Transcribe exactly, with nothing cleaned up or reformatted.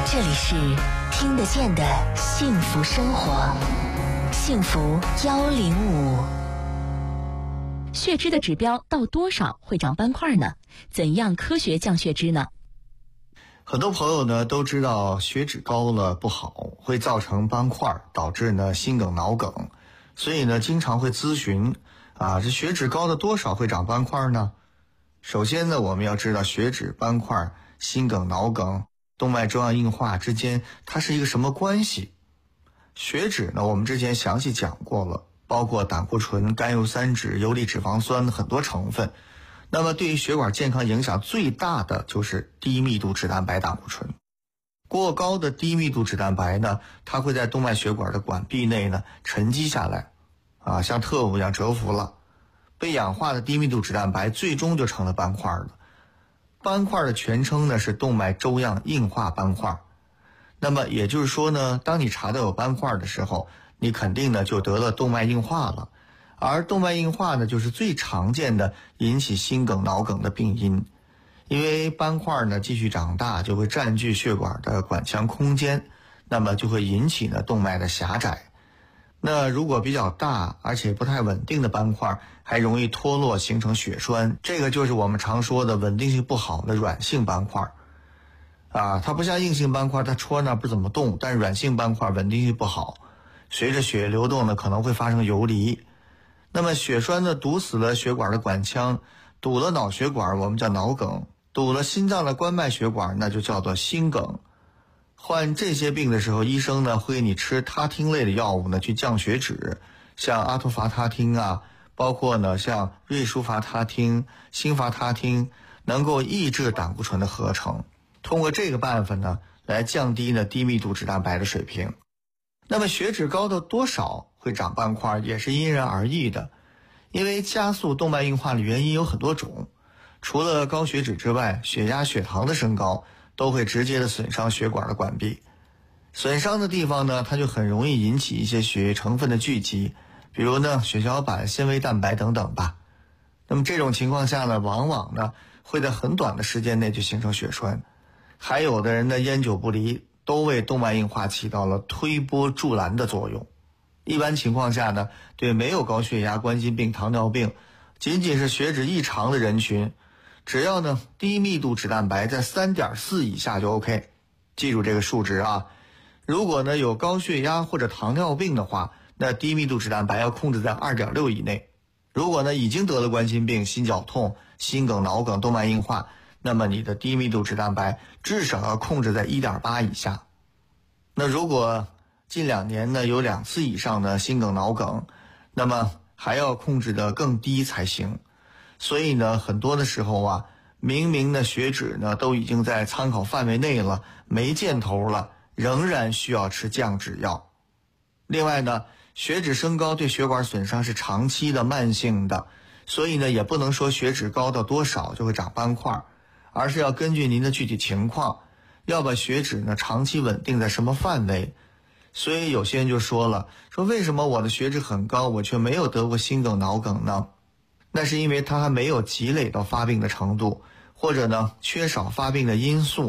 这里是听得见的幸福生活，幸福幺零五。 血脂的指标到多少会长斑块呢？怎样科学降血脂呢？ 很多朋友呢都知道血脂高了不好，会造成斑块，导致呢心梗脑梗，所以呢经常会咨询啊，这血脂高的多少会长斑块呢？首先呢，我们要知道血脂、斑块、心梗、脑梗、动脉粥样硬化之间它是一个什么关系。血脂呢，我们之前详细讲过了，包括胆固醇、甘油三酯、游离脂肪酸很多成分。那么对于血管健康影响最大的就是低密度脂蛋白胆固醇。过高的低密度脂蛋白呢，它会在动脉血管的管壁内呢沉积下来，啊，像特务一样蛰伏了。被氧化的低密度脂蛋白最终就成了斑块了。斑块的全称呢是动脉粥样硬化斑块。那么也就是说呢，当你查到有斑块的时候，你肯定呢就得了动脉硬化了。而动脉硬化呢，就是最常见的引起心梗脑梗的病因。因为斑块呢继续长大，就会占据血管的管腔空间，那么就会引起呢动脉的狭窄。那如果比较大而且不太稳定的斑块，还容易脱落形成血栓，这个就是我们常说的稳定性不好的软性斑块。啊，它不像硬性斑块，它戳那不怎么动，但软性斑块稳定性不好，随着血液流动呢可能会发生游离。那么血栓呢堵死了血管的管腔，堵了脑血管，我们叫脑梗，堵了心脏的冠脉血管，那就叫做心梗。患这些病的时候，医生呢会给你吃他汀类的药物呢去降血脂，像阿托伐他汀啊，包括呢像瑞舒伐他汀、辛伐他汀，能够抑制胆固醇的合成。通过这个办法呢来降低呢低密度脂蛋白的水平。那么血脂高到多少会长斑块也是因人而异的，因为加速动脉硬化的原因有很多种，除了高血脂之外，血压、血糖的升高都会直接的损伤血管的管壁。损伤的地方呢，它就很容易引起一些血液成分的聚集，比如呢血小板、纤维蛋白等等吧。那么这种情况下呢，往往呢会在很短的时间内就形成血栓。还有的人呢烟酒不离，都为动脉硬化起到了推波助澜的作用。一般情况下呢，对没有高血压、冠心病、糖尿病，仅仅是血脂异常的人群，只要呢低密度脂蛋白在 三点四 以下就 OK。 记住这个数值啊。如果呢有高血压或者糖尿病的话，那低密度脂蛋白要控制在 二点六 以内。如果呢已经得了冠心病、心绞痛、心梗、脑梗、动脉硬化，那么你的低密度脂蛋白至少要控制在 一点八 以下。那如果近两年呢有两次以上的心梗脑梗，那么还要控制得更低才行。所以呢很多的时候啊，明明的血脂呢都已经在参考范围内了，没箭头了，仍然需要吃降脂药。另外呢，血脂升高对血管损伤是长期的、慢性的，所以呢也不能说血脂高到多少就会长斑块，而是要根据您的具体情况，要把血脂呢长期稳定在什么范围。所以有些人就说了，说为什么我的血脂很高，我却没有得过心梗脑梗呢？那是因为它还没有积累到发病的程度，或者呢缺少发病的因素。